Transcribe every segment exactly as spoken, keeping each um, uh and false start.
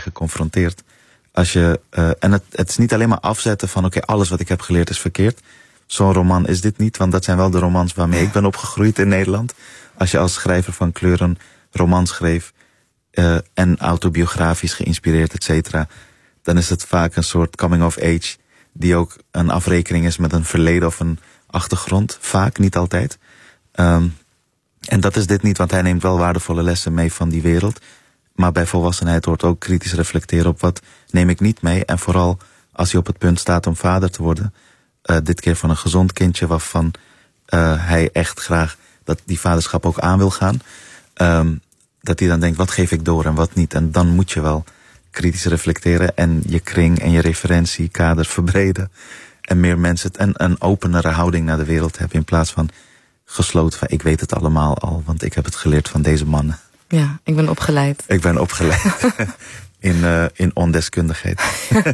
geconfronteerd. Als je, uh, en het, het is niet alleen maar afzetten van oké, okay, alles wat ik heb geleerd is verkeerd. Zo'n roman is dit niet, want dat zijn wel de romans waarmee ik ben opgegroeid in Nederland. Als je als schrijver van kleur een roman schreef uh, en autobiografisch geïnspireerd, et cetera, dan is het vaak een soort coming of age die ook een afrekening is met een verleden of een achtergrond. Vaak, niet altijd. Um, en dat is dit niet, want hij neemt wel waardevolle lessen mee van die wereld. Maar bij volwassenheid hoort ook kritisch reflecteren op wat neem ik niet mee. En vooral als hij op het punt staat om vader te worden. Uh, dit keer van een gezond kindje waarvan uh, hij echt graag dat die vaderschap ook aan wil gaan. Um, dat hij dan denkt, wat geef ik door en wat niet. En dan moet je wel kritisch reflecteren en je kring en je referentiekader verbreden. En meer mensen het, en een openere houding naar de wereld hebben in plaats van gesloten van ik weet het allemaal al, want ik heb het geleerd van deze mannen. Ja, ik ben opgeleid. Ik ben opgeleid in, uh, in ondeskundigheid.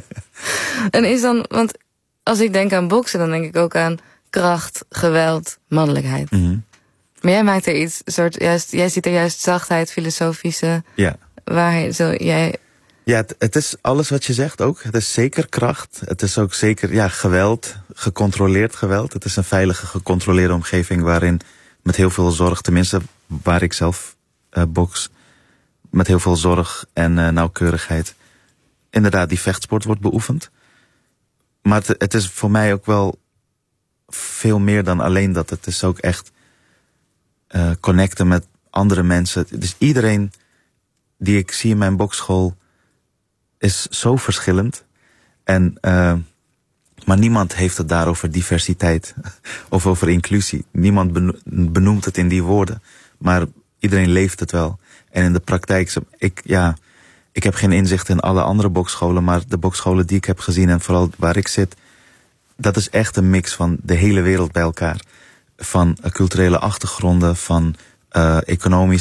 En is dan, want als ik denk aan boksen, dan denk ik ook aan kracht, geweld, mannelijkheid. Mm-hmm. Maar jij maakt er iets, soort, juist, jij ziet er juist zachtheid, filosofische, ja. waarheid, zo, jij... Ja, het, het is alles wat je zegt ook. Het is zeker kracht. Het is ook zeker ja, geweld, gecontroleerd geweld. Het is een veilige, gecontroleerde omgeving waarin met heel veel zorg, tenminste waar ik zelf uh, boks, met heel veel zorg en uh, nauwkeurigheid inderdaad die vechtsport wordt beoefend. Maar het, het is voor mij ook wel veel meer dan alleen dat. Het is ook echt uh, connecten met andere mensen. Dus iedereen die ik zie in mijn bokschool is zo verschillend. En, uh, maar niemand heeft het daar over diversiteit of over inclusie. Niemand benoemt het in die woorden. Maar iedereen leeft het wel. En in de praktijk, ik, ja, ik heb geen inzicht in alle andere bokscholen, maar de bokscholen die ik heb gezien en vooral waar ik zit, dat is echt een mix van de hele wereld bij elkaar. Van uh, culturele achtergronden, van uh, economisch